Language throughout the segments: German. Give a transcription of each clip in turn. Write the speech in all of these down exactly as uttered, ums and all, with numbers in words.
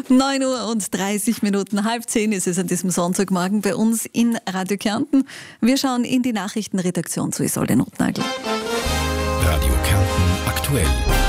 neun Uhr und dreißig Minuten, halb zehn ist es an diesem Sonntagmorgen bei uns in Radio Kärnten. Wir schauen in die Nachrichtenredaktion zu Isolde Notnagel. Radio Kärnten aktuell.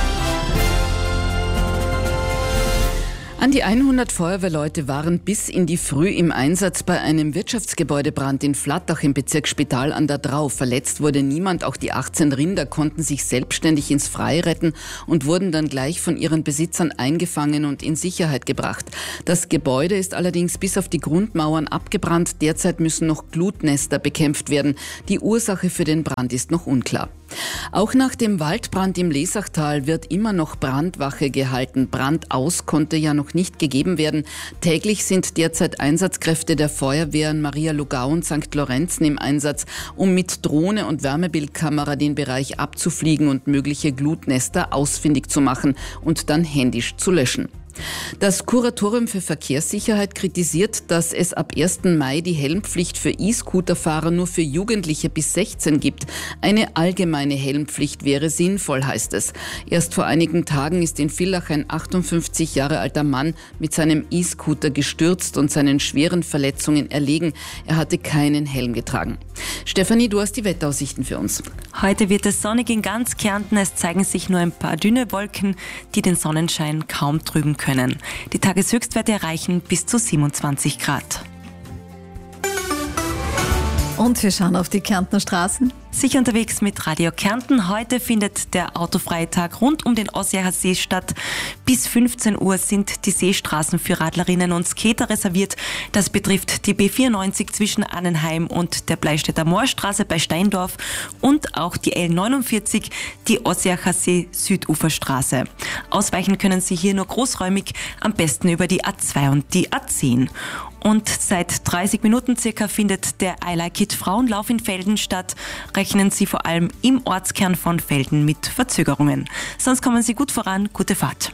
An die hundert Feuerwehrleute waren bis in die Früh im Einsatz bei einem Wirtschaftsgebäudebrand in Flattach im Bezirk Spital an der Drau. Verletzt wurde niemand, auch die achtzehn Rinder konnten sich selbstständig ins Freie retten und wurden dann gleich von ihren Besitzern eingefangen und in Sicherheit gebracht. Das Gebäude ist allerdings bis auf die Grundmauern abgebrannt. Derzeit müssen noch Glutnester bekämpft werden. Die Ursache für den Brand ist noch unklar. Auch nach dem Waldbrand im Lesachtal wird immer noch Brandwache gehalten. Brandaus konnte ja noch nicht gegeben werden. Täglich sind derzeit Einsatzkräfte der Feuerwehren Maria Lugau und Sankt Lorenzen im Einsatz, um mit Drohne und Wärmebildkamera den Bereich abzufliegen und mögliche Glutnester ausfindig zu machen und dann händisch zu löschen. Das Kuratorium für Verkehrssicherheit kritisiert, dass es ab ersten Mai die Helmpflicht für E-Scooter-Fahrer nur für Jugendliche bis sechzehn gibt. Eine allgemeine Helmpflicht wäre sinnvoll, heißt es. Erst vor einigen Tagen ist in Villach ein achtundfünfzig Jahre alter Mann mit seinem E-Scooter gestürzt und seinen schweren Verletzungen erlegen. Er hatte keinen Helm getragen. Stefanie, du hast die Wetteraussichten für uns. Heute wird es sonnig in ganz Kärnten. Es zeigen sich nur ein paar dünne Wolken, die den Sonnenschein kaum trüben können. Die Tageshöchstwerte erreichen bis zu siebenundzwanzig Grad. Und wir schauen auf die Kärntner Straßen. Sicher unterwegs mit Radio Kärnten. Heute findet der autofreie Tag rund um den Ossiacher See statt. Bis fünfzehn Uhr sind die Seestraßen für Radlerinnen und Skater reserviert. Das betrifft die B vierundneunzig zwischen Annenheim und der Bleistädter Moorstraße bei Steindorf und auch die L neunundvierzig, die Ossiacher See Süduferstraße. Ausweichen können Sie hier nur großräumig, am besten über die A zwei und die A zehn. Und seit dreißig Minuten circa findet der I Like It Frauenlauf in Velden statt. Rechnen Sie vor allem im Ortskern von Velden mit Verzögerungen. Sonst kommen Sie gut voran. Gute Fahrt.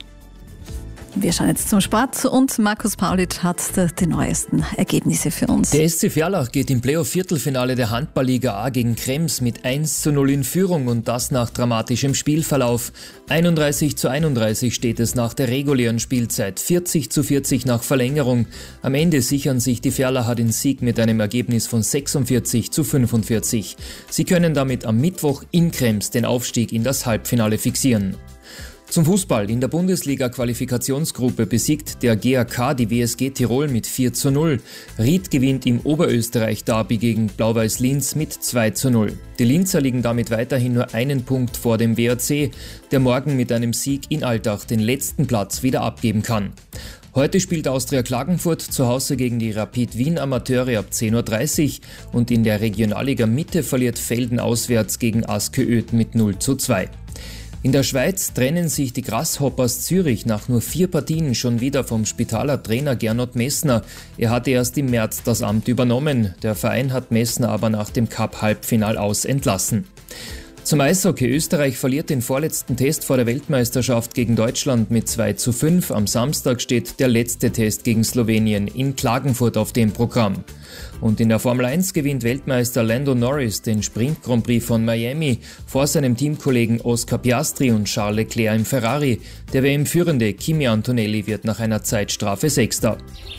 Wir schauen jetzt zum Sport und Markus Paulitsch hat die neuesten Ergebnisse für uns. Der S C Verlach geht im Playoff-Viertelfinale der Handballliga A gegen Krems mit eins zu null in Führung und das nach dramatischem Spielverlauf. einunddreißig zu einunddreißig steht es nach der regulären Spielzeit, vierzig zu vierzig nach Verlängerung. Am Ende sichern sich die Verlacher den Sieg mit einem Ergebnis von sechsundvierzig zu fünfundvierzig. Sie können damit am Mittwoch in Krems den Aufstieg in das Halbfinale fixieren. Zum Fußball. In der Bundesliga-Qualifikationsgruppe besiegt der G A K die W S G Tirol mit vier zu null. Ried gewinnt im Oberösterreich-Derby gegen Blau-Weiß Linz mit zwei zu null. Die Linzer liegen damit weiterhin nur einen Punkt vor dem W A C, der morgen mit einem Sieg in Altach den letzten Platz wieder abgeben kann. Heute spielt Austria Klagenfurt zu Hause gegen die Rapid Wien Amateure ab zehn Uhr dreißig und in der Regionalliga Mitte verliert Velden auswärts gegen Aske Öd mit null zu zwei. In der Schweiz trennen sich die Grasshoppers Zürich nach nur vier Partien schon wieder vom Spitaler Trainer Gernot Messner. Er hatte erst im März das Amt übernommen. Der Verein hat Messner aber nach dem Cup-Halbfinal aus entlassen. Zum Eishockey. Österreich verliert den vorletzten Test vor der Weltmeisterschaft gegen Deutschland mit zwei zu fünf. Am Samstag steht der letzte Test gegen Slowenien in Klagenfurt auf dem Programm. Und in der Formel eins gewinnt Weltmeister Lando Norris den Sprint Grand Prix von Miami vor seinem Teamkollegen Oscar Piastri und Charles Leclerc im Ferrari. Der W M-Führende Kimi Antonelli wird nach einer Zeitstrafe Sechster.